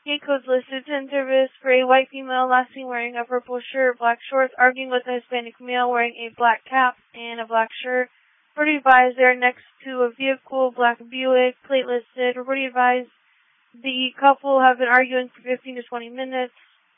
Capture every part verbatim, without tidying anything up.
Gate codes listed. ten service for a white female last seen wearing a purple shirt, black shorts, arguing with a Hispanic male wearing a black cap and a black shirt. Reported advised they are next to a vehicle, black Buick, plate listed. Reported advised the couple have been arguing for fifteen to twenty minutes.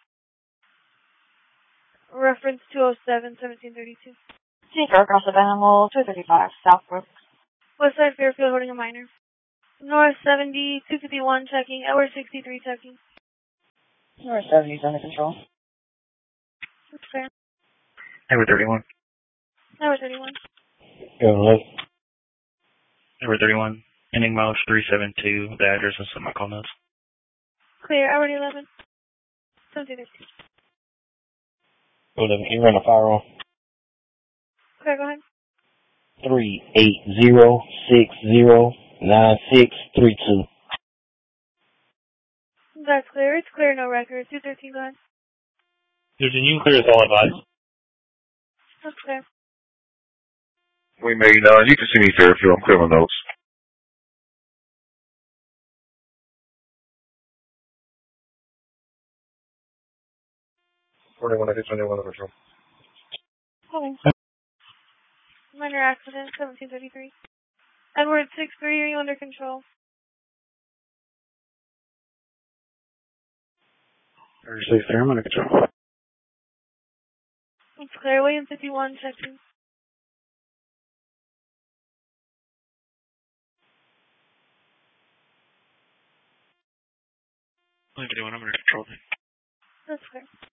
Reference two oh seven, seventeen thirty-two. Sneaker across the Animal, two thirty-five, Southbrook. Westside Fairfield holding a minor. North seventy, two fifty-one checking. Edward sixty-three checking. North seventy is under control. That's fair. Edward thirty-one. Edward thirty-one. Hello. Edward thirty-one. Ending miles three seven two. The address is in my call notes. Clear. Edward eleven. seventeen fifty. eleven, you run a firearm. Clear, go ahead. three eight zero six zero nine six three two. That's clear. It's clear, no record. two thirteen, go ahead. There's a new clear is all advice. That's clear. We may, uh, you can see me Fairfield. I'm clear on those. twenty-one, I did twenty-one under control. Okay. Minor accident, seventeen thirty-three. Edward six three, are you under control? Edward six three, I'm under control. It's clear. William fifty-one, checking. William fifty-one, I'm under control. That's clear.